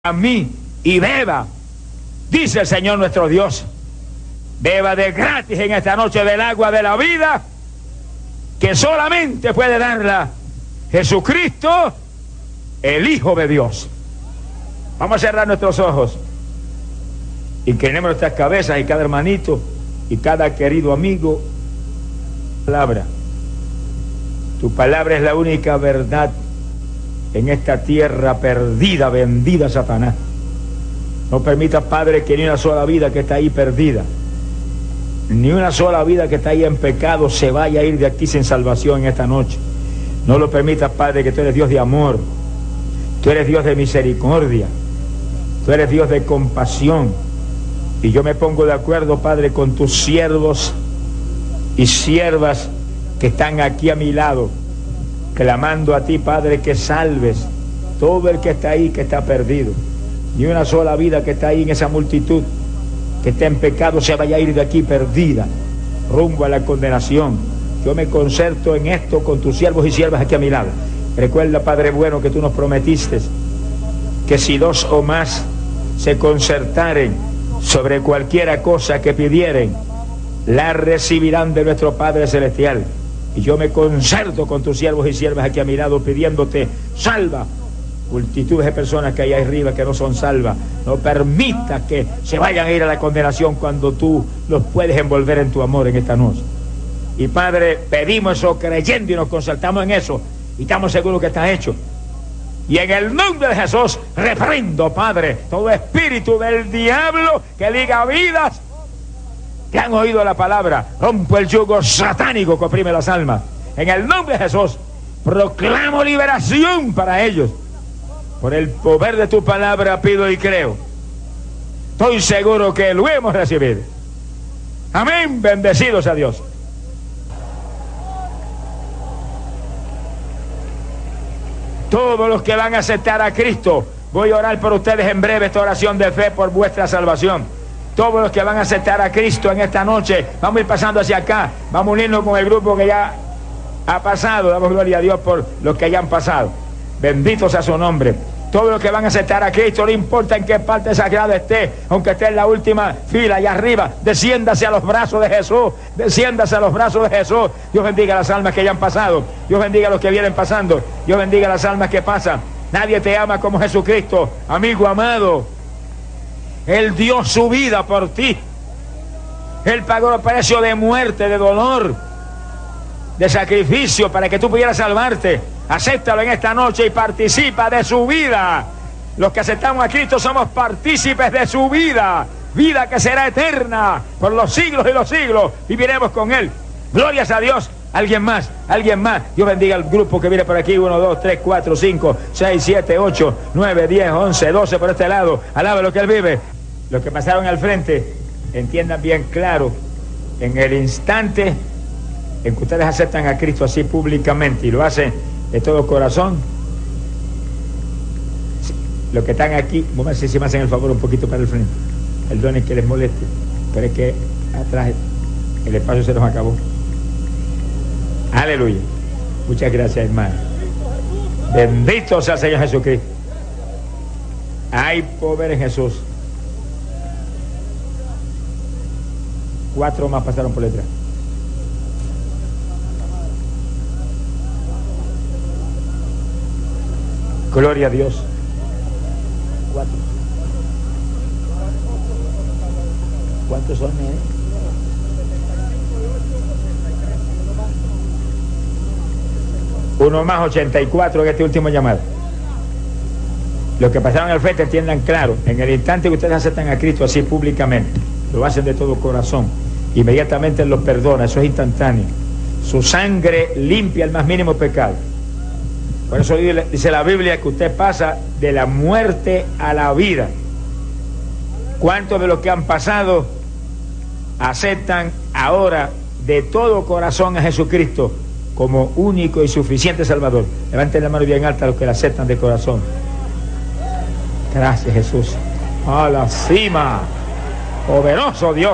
a mí y beba, dice el Señor nuestro Dios. Beba de gratis en esta noche del agua de la vida, que solamente puede darla Jesucristo, el Hijo de Dios. Vamos a cerrar nuestros ojos, inclinemos nuestras cabezas, y cada hermanito y cada querido amigo, palabra. Tu palabra es la única verdad en esta tierra perdida, vendida a Satanás. No permita, Padre, que ni una sola vida que está ahí perdida, ni una sola vida que está ahí en pecado, se vaya a ir de aquí sin salvación en esta noche. No lo permitas, Padre, que tú eres Dios de amor, tú eres Dios de misericordia, tú eres Dios de compasión. Y yo me pongo de acuerdo, Padre, con tus siervos y siervas que están aquí a mi lado, clamando a ti, Padre, que salves todo el que está ahí, que está perdido. Ni una sola vida que está ahí en esa multitud que está en pecado se vaya a ir de aquí perdida, rumbo a la condenación. Yo me concerto en esto con tus siervos y siervas aquí a mi lado. Recuerda, Padre bueno, que tú nos prometiste que si dos o más se concertaren sobre cualquiera cosa que pidieren, la recibirán de nuestro Padre Celestial. Y yo me concerto con tus siervos y siervas aquí a mi lado, pidiéndote, salva multitudes de personas que hay ahí arriba que no son salvas. No permitas que se vayan a ir a la condenación cuando tú los puedes envolver en tu amor en esta noche. Y Padre, pedimos eso creyendo y nos concertamos en eso, y estamos seguros que está hecho. Y en el nombre de Jesús reprendo, Padre, todo espíritu del diablo que liga vidas que han oído la palabra. Rompo el yugo satánico que oprime las almas. En el nombre de Jesús proclamo liberación para ellos. Por el poder de tu palabra pido y creo. Estoy seguro que lo hemos recibido. Amén. Bendecidos a Dios. Todos los que van a aceptar a Cristo, voy a orar por ustedes en breve esta oración de fe por vuestra salvación. Todos los que van a aceptar a Cristo en esta noche, vamos a ir pasando hacia acá, vamos a unirnos con el grupo que ya ha pasado. Damos gloria a Dios por los que ya han pasado. Bendito sea su nombre. Todos los que van a aceptar a Cristo, no importa en qué parte sagrada esté, aunque esté en la última fila allá arriba, desciéndase a los brazos de Jesús, desciéndase a los brazos de Jesús. Dios bendiga las almas que ya han pasado, Dios bendiga a los que vienen pasando, Dios bendiga las almas que pasan. Nadie te ama como Jesucristo, amigo amado. Él dio su vida por ti. Él pagó el precio de muerte, de dolor, de sacrificio para que tú pudieras salvarte. Acéptalo en esta noche y participa de su vida. Los que aceptamos a Cristo somos partícipes de su vida, vida que será eterna por los siglos y los siglos. Viviremos con Él. Glorias a Dios. Alguien más, alguien más. Dios bendiga al grupo que viene por aquí. 1, 2, 3, 4, 5, 6, 7, 8, 9, 10, 11, 12 por este lado. Alaba lo que Él vive. Los que pasaron al frente, entiendan bien claro, en el instante en que ustedes aceptan a Cristo así públicamente y lo hacen de todo corazón, los que están aquí, vamos a ver si me hacen el favor un poquito para el frente. Perdonen que les moleste, pero es que atrás el espacio se nos acabó. Aleluya. Muchas gracias, hermano. Bendito sea el Señor Jesucristo. Hay poder en Jesús. 4 más pasaron por detrás. Gloria a Dios. 4. ¿Cuántos son? Uno más, 84 en este último llamado. Los que pasaron al frente entiendan claro, en el instante que ustedes aceptan a Cristo así públicamente, lo hacen de todo corazón, inmediatamente Él los perdona, eso es instantáneo. Su sangre limpia el más mínimo pecado. Por eso dice la Biblia que usted pasa de la muerte a la vida. ¿Cuántos de los que han pasado aceptan ahora de todo corazón a Jesucristo como único y suficiente Salvador? Levanten la mano bien alta los que la aceptan de corazón. Gracias, Jesús. A la cima. Poderoso Dios.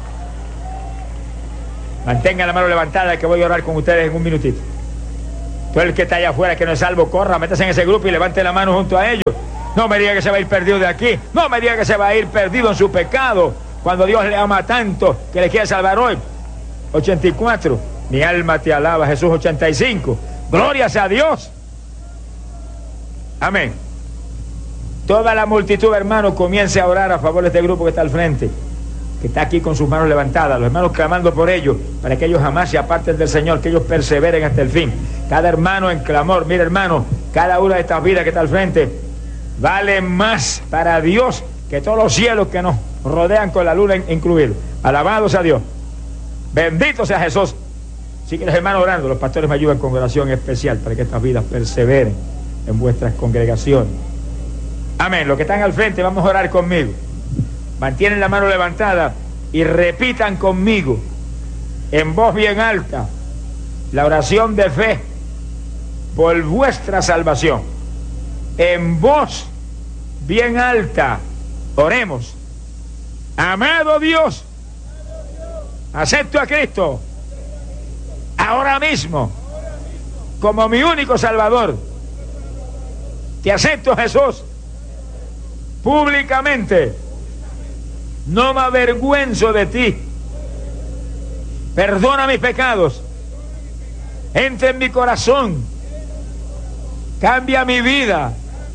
Mantengan la mano levantada que voy a orar con ustedes en un minutito. Todo el que está allá afuera que no es salvo, corra, métase en ese grupo y levante la mano junto a ellos. No me diga que se va a ir perdido de aquí. No me diga que se va a ir perdido en su pecado, cuando Dios le ama tanto que le quiere salvar hoy. 84. Mi alma te alaba, Jesús. 85. Gloria sea a Dios. Amén. Toda la multitud, hermanos, comience a orar a favor de este grupo que está al frente, que está aquí con sus manos levantadas, los hermanos clamando por ellos, para que ellos jamás se aparten del Señor, que ellos perseveren hasta el fin. Cada hermano en clamor. Mira, hermano, cada una de estas vidas que está al frente vale más para Dios que todos los cielos que nos rodean, con la luna incluido. Alabado sea Dios. Bendito sea Jesús. Así que los hermanos orando, los pastores me ayudan con oración especial para que estas vidas perseveren en vuestras congregaciones. Amén. Los que están al frente, vamos a orar conmigo. Mantienen la mano levantada y repitan conmigo en voz bien alta la oración de fe por vuestra salvación. En voz bien alta oremos. Amado Dios, acepto a Cristo ahora mismo como mi único Salvador. Te acepto, Jesús, públicamente. No me avergüenzo de ti. Perdona mis pecados. Entra en mi corazón. Cambia mi vida.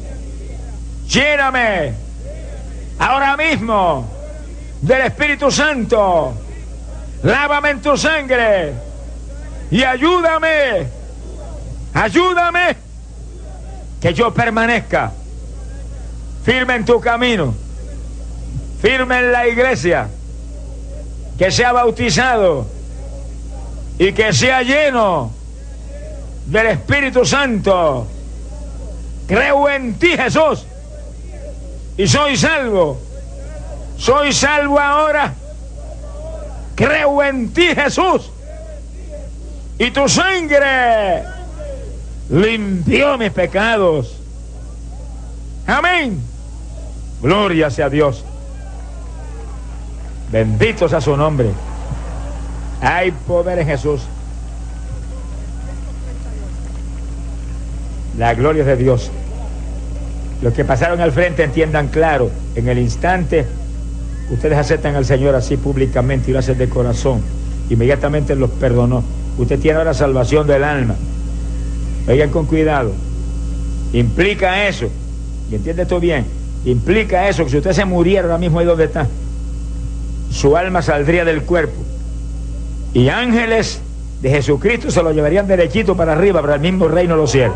Lléname ahora mismo del Espíritu Santo. Lávame en tu sangre. Y ayúdame. Ayúdame. Que yo permanezca firme en tu camino. Firme en la iglesia, que sea bautizado y que sea lleno del Espíritu Santo. Creo en ti, Jesús, y soy salvo. Soy salvo ahora. Creo en ti, Jesús, y tu sangre limpió mis pecados. Amén. Gloria sea a Dios. Bendito sea su nombre. Hay poder en Jesús. La gloria es de Dios. Los que pasaron al frente entiendan claro. En el instante ustedes aceptan al Señor así públicamente y lo hacen de corazón. Inmediatamente los perdonó. Usted tiene ahora salvación del alma. Oigan con cuidado. Implica eso, y entiende esto bien, implica eso, que si usted se muriera ahora mismo ahí donde está, su alma saldría del cuerpo y ángeles de Jesucristo se lo llevarían derechito para arriba, para el mismo reino de los cielos.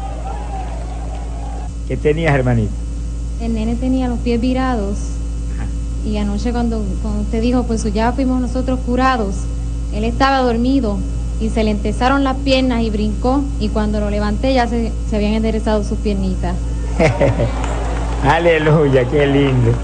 ¿Qué tenías, hermanito? El nene tenía los pies virados. Ajá. Y anoche cuando usted dijo, pues ya fuimos nosotros curados, él estaba dormido y se le entesaron las piernas y brincó, y cuando lo levanté ya se habían enderezado sus piernitas. Aleluya, qué lindo.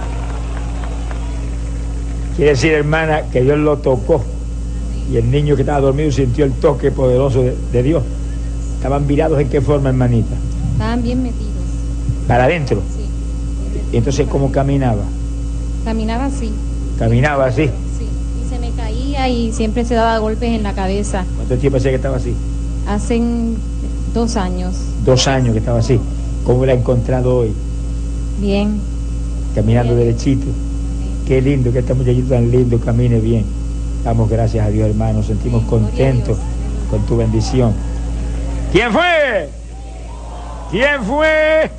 Quiere decir, hermana, que Dios lo tocó y el niño que estaba dormido sintió el toque poderoso de Dios. ¿Estaban virados en qué forma, hermanita? Estaban bien metidos. ¿Para adentro? Sí. ¿Y entonces cómo caminaba? Caminaba así. ¿Caminaba así? Sí. Y se me caía y siempre se daba golpes en la cabeza. ¿Cuánto tiempo hacía que estaba así? Hace 2 años. 2 años que estaba así. ¿Cómo la ha encontrado hoy? Bien. Caminando bien. Derechito. Qué lindo que este muchachito tan lindo camine bien. Damos gracias a Dios, hermano. Nos sentimos contentos con tu bendición. ¿Quién fue? ¿Quién fue?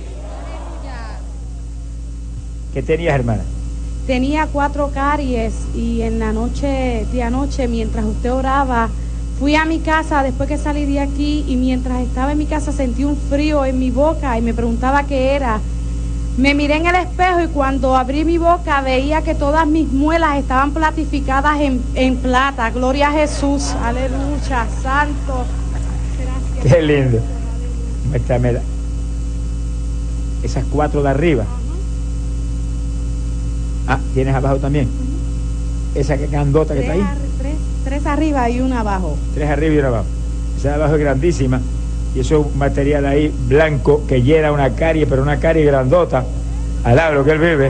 ¿Qué tenías, hermana? Tenía 4 caries y en la noche de anoche, mientras usted oraba, fui a mi casa después que salí de aquí, y mientras estaba en mi casa sentí un frío en mi boca y me preguntaba qué era. Me miré en el espejo y cuando abrí mi boca veía que todas mis muelas estaban platificadas en plata. Gloria a Jesús. Aleluya. Santo. Gracias. Qué lindo. Muéstrame esas 4 de arriba. Ah, ¿tienes abajo también? Esa que grandota que está ahí. 3 arriba y 1 abajo. 3 arriba y 1 abajo. Esa de abajo es grandísima. Y eso es un material ahí blanco que llena una carie, pero una carie grandota. Alaba lo que él vive.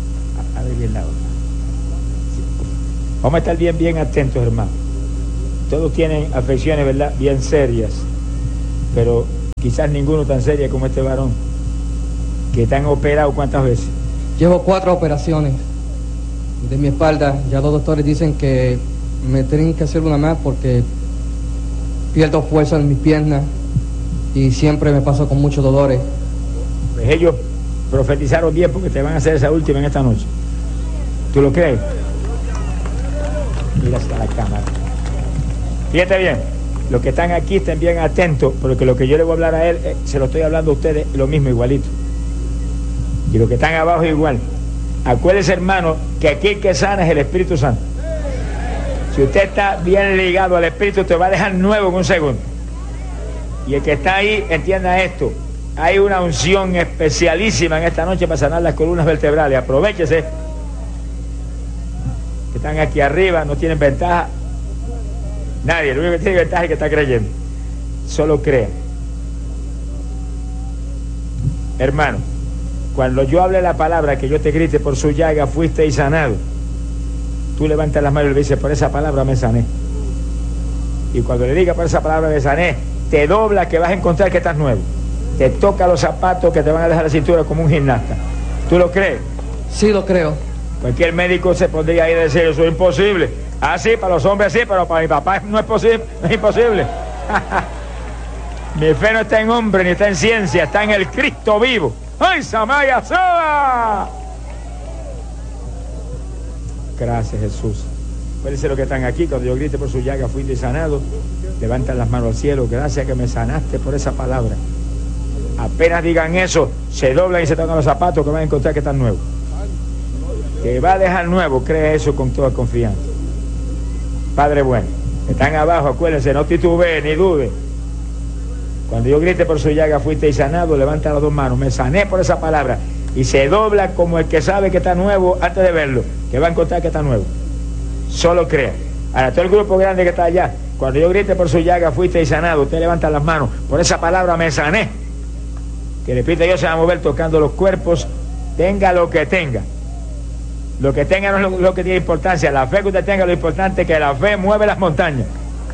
A ver bien la otra. Vamos a estar bien atentos, hermano. todos tienen afecciones, ¿verdad?, bien serias, pero quizás ninguno tan seria como este varón, que te han operado ¿cuántas veces? Llevo 4 operaciones de mi espalda. Ya los doctores dicen que me tienen que hacer una más porque pierdo fuerza en mis piernas y siempre me paso con muchos dolores. Pues ellos profetizaron bien porque te van a hacer esa última en esta noche. ¿Tú lo crees? Mira hasta la cámara. Fíjate bien, los que están aquí estén bien atentos, porque lo que yo le voy a hablar a él, se lo estoy hablando a ustedes lo mismo, igualito. Y los que están abajo igual. Acuérdense, hermano, que aquí el que sana es el Espíritu Santo. Si usted está bien ligado al Espíritu, te va a dejar nuevo en un segundo. Y el que está ahí, entienda esto. Hay una unción especialísima en esta noche para sanar las columnas vertebrales. Aprovechese. Que están aquí arriba, no tienen ventaja. Nadie, el único que tiene ventaja es el que está creyendo. Solo crea. Hermano, cuando yo hable la palabra, que yo te grite, por su llaga fuiste y sanado, tú levantas las manos y le dices, por esa palabra me sané. Y cuando le diga por esa palabra me sané, te dobla, que vas a encontrar que estás nuevo. Te toca los zapatos que te van a dejar la cintura como un gimnasta. ¿Tú lo crees? Sí, lo creo. Cualquier médico se pondría ahí a decir, eso es imposible. Ah, sí, para los hombres sí, pero para mi papá no es posible, no es imposible. Mi fe no está en hombre, ni está en ciencia, está en el Cristo vivo. ¡Ay, Samaya Soba! Gracias, Jesús. Acuérdense los que están aquí, cuando yo grite por su llaga fuiste sanado, levantan las manos al cielo. Gracias que me sanaste por esa palabra. Apenas digan eso, se doblan y se tocan los zapatos, que van a encontrar que están nuevos. Que va a dejar nuevo, cree eso con toda confianza. Padre bueno, están abajo, acuérdense, no titubee ni dude. Cuando yo grite por su llaga fuiste sanado, levanta las 2 manos, me sané por esa palabra, y se dobla como el que sabe que está nuevo antes de verlo, que va a encontrar que está nuevo. Solo crea. Ahora, todo el grupo grande que está allá, cuando yo grite por su llaga fuiste sanado, usted levanta las manos, por esa palabra me sané. Que el Espíritu de Dios se va a mover tocando los cuerpos, tenga lo que tenga. Lo que tenga no es lo que tiene importancia. La fe que usted tenga, lo importante es que la fe mueve las montañas.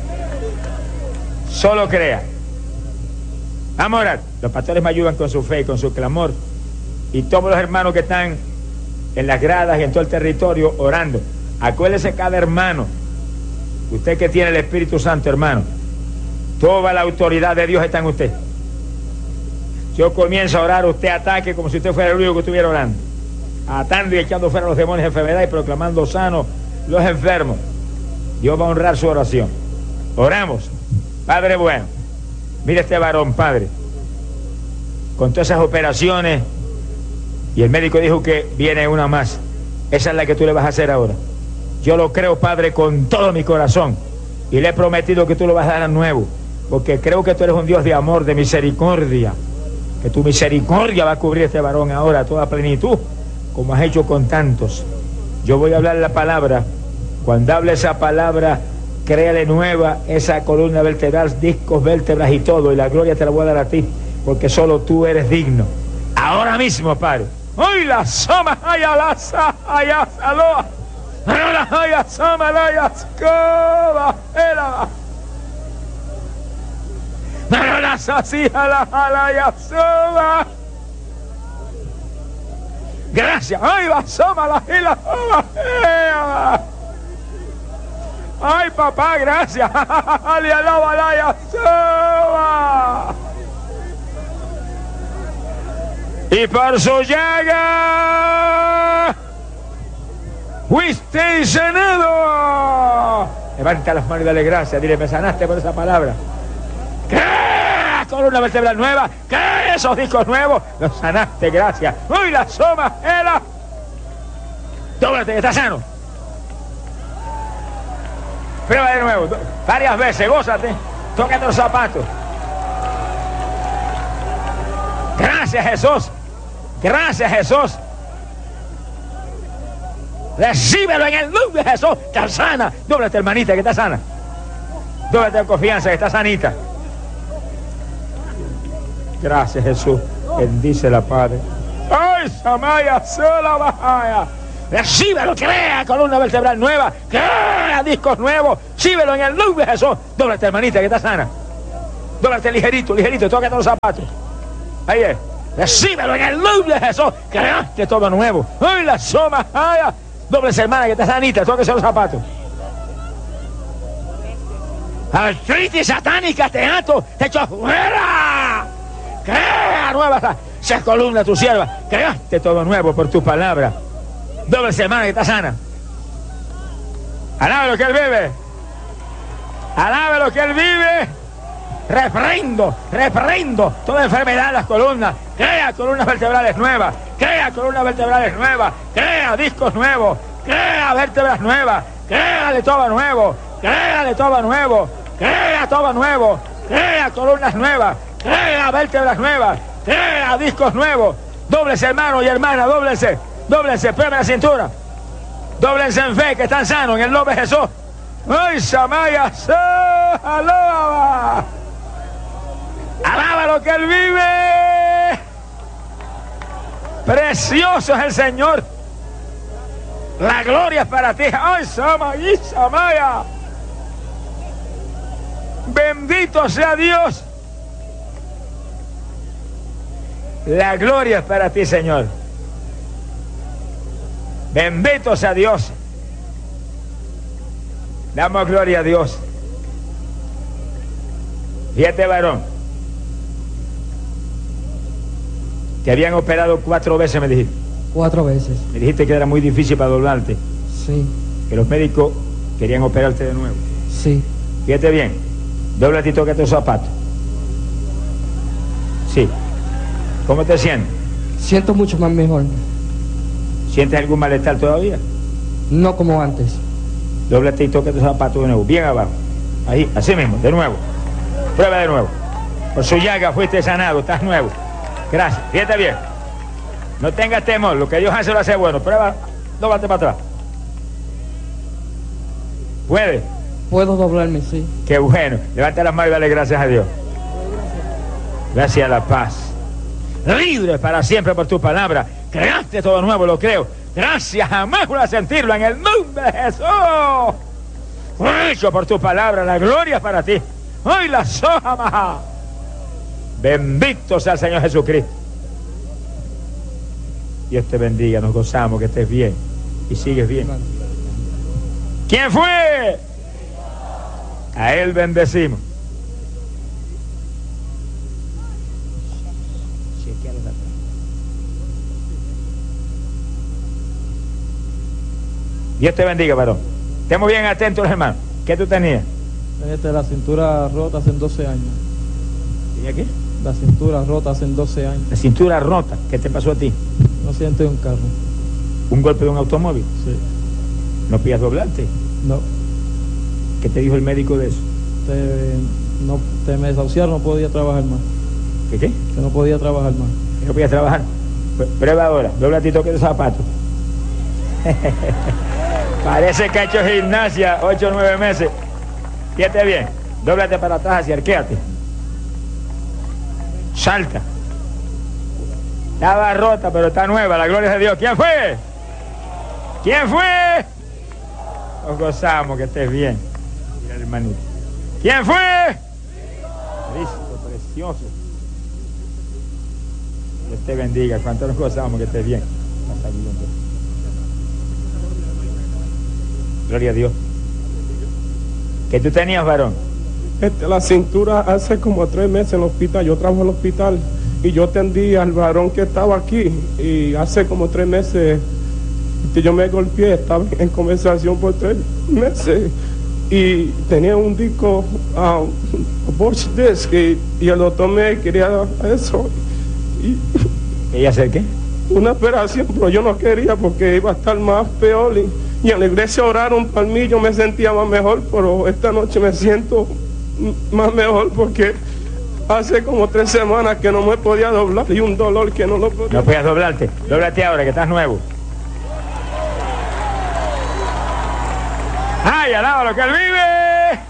Solo crea. Vamos a orar. Los pastores me ayudan con su fe y con su clamor. Y todos los hermanos que están en las gradas y en todo el territorio orando. Acuérdese cada hermano. Usted que tiene el Espíritu Santo, hermano. Toda la autoridad de Dios está en usted. Yo comienzo a orar, usted ataque como si usted fuera el único que estuviera orando. Atando y echando fuera los demonios de enfermedad y proclamando sanos los enfermos. Dios va a honrar su oración. Oramos. Padre bueno, mire este varón, Padre, con todas esas operaciones, y el médico dijo que viene una más. Esa es la que tú le vas a hacer ahora. Yo lo creo, Padre, con todo mi corazón, y le he prometido que tú lo vas a dar a nuevo, porque creo que tú eres un Dios de amor, de misericordia, que tu misericordia va a cubrir a este varón ahora a toda plenitud, como has hecho con tantos. Yo voy a hablar la palabra. Cuando hable esa palabra, créale nueva esa columna vertebral, discos, vértebras y todo, y la gloria te la voy a dar a ti, porque solo tú eres digno. Ahora mismo, Padre. ¡Ay, la soma! ¡Ay, la sa! ¡Ay, la saloa! ¡Ay, la soma! ¡Ay, la escoba! ¡Era! ¡Ay, la sacia! ¡La soma! Gracias. ¡Ay, la soma! ¡La ¡ay, papá, gracias! ¡Ale, alaba, la soma! Y por su llaga fuiste sanado. Levanta las manos y dale gracias. Dile, me sanaste por esa palabra. ¿Qué? Columna vertebral nueva. ¿Qué? Esos discos nuevos. Los sanaste, gracias. ¡Uy, la soma! ¡Era! Dóblate, que está sano. Prueba de nuevo. Varias veces. Gózate. Tócate los zapatos. Gracias, Jesús. Gracias, Jesús. Recíbelo en el nombre de Jesús. Está sana. Dóblate, hermanita, que está sana. Dóblate de confianza, que está sanita. Gracias, Jesús. Bendícela, Padre. ¡Ay, Samaya, sola bajaya! Recíbelo, crea columna vertebral nueva, crea discos nuevos, Recíbelo en el nombre de Jesús. Dóblate, hermanita, que está sana. Dóblate ligerito, ligerito, tócate los zapatos. Ahí es. Recíbelo en el nombre de Jesús. Creaste todo nuevo. ¡Ay, la soma! ¡Ay! Dóblese, hermana, que está sanita, tóquese los zapatos. Artritis satánica, te ato, te echo fuera. Crea nueva, se columna tu sierva. Creaste todo nuevo por tu palabra. Dóblese, hermana, que está sana. Alabe lo que Él vive. Alabe lo que Él vive. Reprendo toda enfermedad en las columnas. Crea columnas vertebrales nuevas. Crea columnas vertebrales nuevas. Crea discos nuevos. Crea vértebras nuevas. Crea de todo nuevo. Crea de todo nuevo. Crea todo nuevo. Crea columnas nuevas. Crea vértebras nuevas. Crea discos nuevos. Dóblese, hermano y hermana. Dóblese. Dóblese. Pruebe la cintura. Dóblense en fe, que están sanos en el nombre de Jesús. ¡Ay, Samaya! ¡Alaba! ¡Alaba lo que Él vive! Precioso es el Señor. La gloria es para ti. ¡Ay, Samaya! Bendito sea Dios. La gloria es para ti, Señor. Bendito sea Dios. Damos gloria a Dios. Fíjate, varón. Te habían operado 4 veces, me dijiste. 4 veces. Me dijiste que era muy difícil para doblarte. Sí. Que los médicos querían operarte de nuevo. Sí. Fíjate bien. Dóblate y tócate los zapatos. Sí. ¿Cómo te sientes? Siento mucho más mejor. ¿Sientes algún malestar todavía? No como antes. Dóblate y tócate los zapatos de nuevo. Bien abajo. Ahí, así mismo, de nuevo. Prueba de nuevo. Por su llaga fuiste sanado, estás nuevo. Gracias. Fíjate bien. No tengas temor, lo que Dios hace lo hace bueno. Prueba, dóblate para atrás. ¿Puede? Puedo doblarme, sí. Qué bueno. Levanta las manos y dale gracias a Dios. Gracias a la paz. Libre para siempre por tu palabra. Creaste todo nuevo, lo creo. Gracias, jamás voy a sentirlo en el nombre de Jesús. Hecho por tu palabra, la gloria es para ti. Hoy la soja maja. Bendito sea el Señor Jesucristo. Dios te bendiga, nos gozamos que estés bien y sigues bien. ¿Quién fue? A Él bendecimos. Dios te bendiga, varón. Estemos bien atentos, hermano. ¿Qué tú tenías? La cintura rota hace 12 años. ¿Tenía qué? La cintura rota hace 12 años. La cintura rota. ¿Qué te pasó a ti? No siento un carro. ¿Un golpe de un automóvil? Sí. ¿No pillas doblarte? No. ¿Qué te dijo el médico de eso? Me desahuciaron, no podía trabajar más. ¿Qué qué? Que no podía trabajar más. ¿Que no podías trabajar? Prueba ahora. Dóblate y toque los zapatos. Parece que ha hecho gimnasia 8 o 9 meses. Fíjate bien. Dóblate para atrás y arquéate. Salta. Estaba rota, pero está nueva. La gloria de Dios. ¿Quién fue? ¿Quién fue? Nos gozamos que estés bien. Mira, hermanito. ¿Quién fue? Cristo precioso. Dios te bendiga. Cuánto nos gozamos que estés bien. Gloria a Dios. ¿Qué tú tenías, varón? La cintura hace como 3 meses en el hospital. Yo trabajo en el hospital y yo atendí al varón que estaba aquí. Y hace como 3 meses que yo me golpeé. Estaba en conversación por 3 meses. Y tenía un disco, Bosch Disc. Y el doctor me quería dar eso. ¿Quería hacer qué? Una operación, pero yo no quería porque iba a estar más peor. Y en la iglesia oraron para mí, yo me sentía más mejor, pero esta noche me siento más mejor porque hace como 3 semanas que no me podía doblar y un dolor que no lo podía. No podías doblarte. Dóblate ahora que estás nuevo. ¡Ay, alaba lo que Él vive!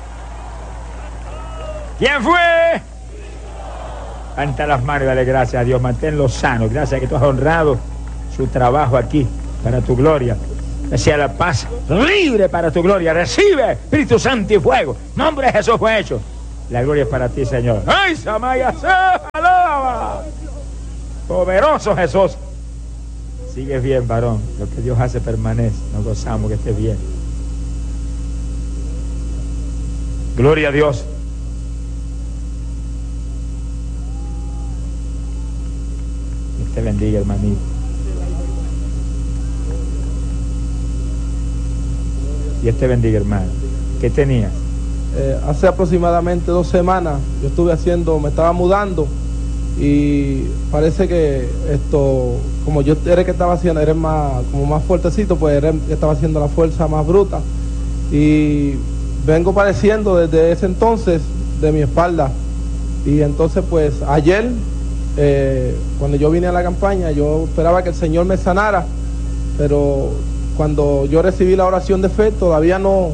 ¿Quién fue? Levanta las manos y dale gracias a Dios. Manténlo sano. Gracias a que tú has honrado su trabajo aquí para tu gloria. sea la paz libre para tu gloria. Recibe, Espíritu Santo y fuego. Nombre de Jesús fue hecho. La gloria es para ti, Señor. ¡Ay, Samaya, se alaba! Poderoso Jesús. Sigues bien, varón. Lo que Dios hace permanece. Nos gozamos que estés bien. Gloria a Dios. Dios te bendiga, hermanito. Dios te bendiga, hermano. ¿Qué tenías? Hace aproximadamente 2 semanas yo me estaba mudando y parece que como yo era el que estaba haciendo, era como más fuertecito, pues era el que estaba haciendo la fuerza más bruta y vengo padeciendo desde ese entonces de mi espalda. Y entonces pues ayer, cuando yo vine a la campaña, yo esperaba que el Señor me sanara, pero cuando yo recibí la oración de fe todavía no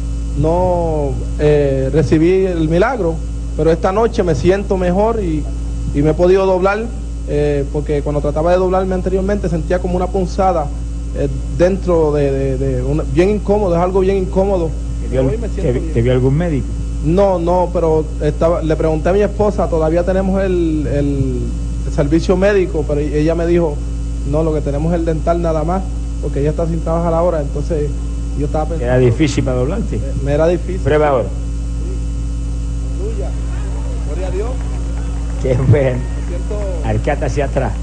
recibí el milagro, pero esta noche me siento mejor y me he podido doblar, porque cuando trataba de doblarme anteriormente sentía como una punzada dentro bien incómodo, es algo bien incómodo. ¿Te vio algún médico? No, pero le pregunté a mi esposa, todavía tenemos el servicio médico, pero ella me dijo, no, lo que tenemos es el dental nada más, porque ella está sin trabajar ahora. Entonces yo estaba pensando, ¿era difícil para doblarte? Me era difícil. Prueba ahora. Sí. Aleluya. Gloria a Dios. Qué bueno. Arcata hacia atrás.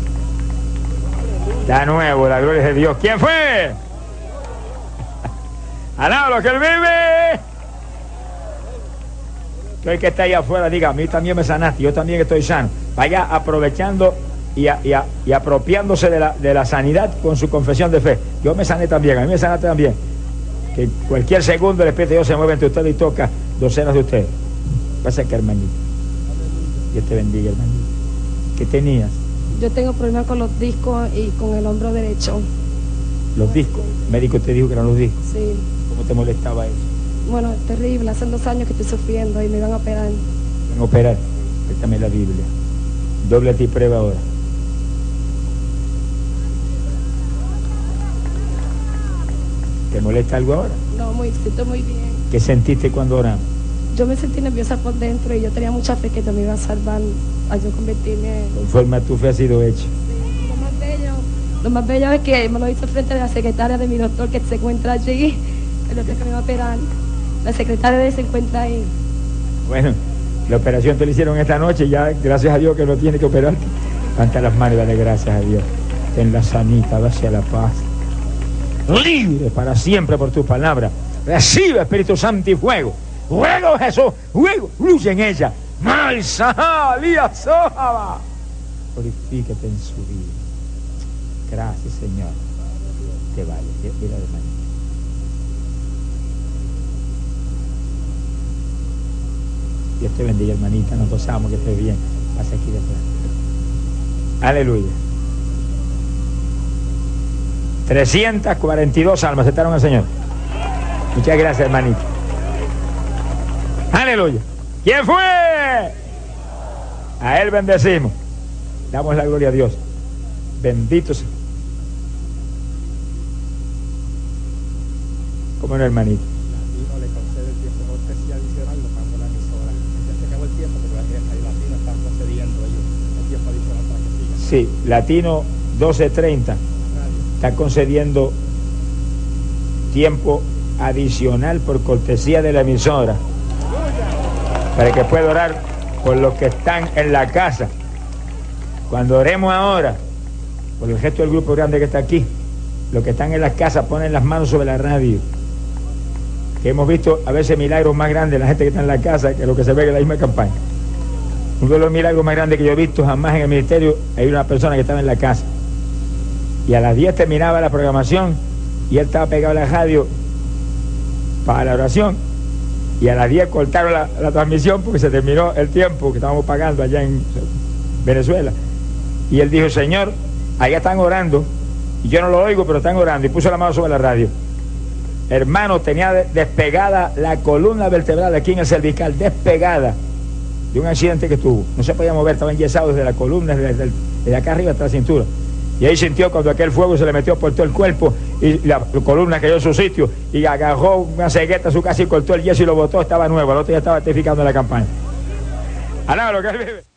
Da nuevo, la gloria de Dios. ¿Quién fue? Alaba lo que él vive. Tú el que está ahí afuera, diga, a mí también me sanaste, yo también estoy sano. Vaya aprovechando y apropiándose de la sanidad con su confesión de fe. Yo me sané también, a mí me sanaste también. Que cualquier segundo el Espíritu de Dios se mueve entre ustedes y toca docenas de ustedes. Pasa que, hermanito. Dios te bendiga, hermanito. ¿Qué tenías? Yo tengo problemas con los discos y con el hombro derecho. ¿Los discos? ¿El médico te dijo que eran los discos? Sí. ¿Cómo te molestaba eso? Bueno, es terrible. Hace 2 años que estoy sufriendo y me van a operar. Van a operar. Préstame la Biblia. Doble a ti prueba ahora. ¿Te molesta algo ahora? No, siento muy bien. ¿Qué sentiste cuando oramos? Yo me sentí nerviosa por dentro y yo tenía mucha fe que te me iba a salvar a yo convertirme. Conforme a tu fe ha sido hecho. Sí, lo más bello es que me lo hizo frente a la secretaria de mi doctor que se encuentra allí, el doctor que me va a operar. La secretaria de él se encuentra ahí. Bueno, la operación te la hicieron esta noche, ya gracias a Dios que no tiene que operarte. Levanta las manos y dale gracias a Dios. Ten la sanita, dase la paz. Libre para siempre por tu palabra. Recibe, Espíritu Santo y fuego. Fuego, Jesús, fuego, fluye en ella. Malsa, Lía, Sohaba. Glorifícate en su vida. Gracias, Señor. Te vale, mira de mañana. Dios te bendiga, hermanita. Nos gozamos que estés bien. Pasa aquí después. Aleluya. 342 almas aceptaron al Señor. Muchas gracias, hermanito. Aleluya. ¿Quién fue? A Él bendecimos. Damos la gloria a Dios. Bendito sea. ¿Cómo no, hermanito? Latino le concede el tiempo cortesía adicional, lo pagan por la emisora. Ya se acabó el tiempo, pero Latino está concediendo ellos el tiempo adicional para que sigan. Sí, Latino 12:30 está concediendo tiempo adicional por cortesía de la emisora para que pueda orar por los que están en la casa. Cuando oremos ahora por el resto del grupo grande que está aquí, los que están en las casas ponen las manos sobre la radio, que hemos visto a veces milagros más grandes en la gente que está en la casa que lo que se ve en la misma campaña. Uno de los milagros más grandes que yo he visto jamás en el ministerio, hay una persona que estaba en la casa y a las 10 terminaba la programación y él estaba pegado a la radio para la oración y a las 10 cortaron la transmisión porque se terminó el tiempo que estábamos pagando allá en Venezuela. Y él dijo: Señor, allá están orando y yo no lo oigo, pero están orando, y puso la mano sobre la radio. Hermano, tenía despegada la columna vertebral aquí en el cervical, despegada de un accidente que tuvo. No se podía mover, estaba enyesado desde la columna, desde acá arriba hasta la cintura. Y ahí sintió cuando aquel fuego se le metió por todo el cuerpo y la columna cayó en su sitio y agarró una cegueta a su casa y cortó el yeso y lo botó, estaba nuevo, el otro ya estaba testificando en la campaña. Alaba lo que él vive.